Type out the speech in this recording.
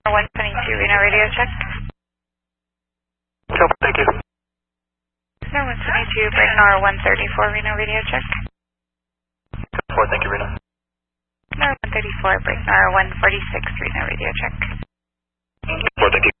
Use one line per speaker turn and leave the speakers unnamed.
122 Reno radio check.
Thank you.
No, 122 Bragnor 134 Reno radio check.
4, thank you, Reno.
No, 134 Bragnor 146 Reno radio check.
4, thank you.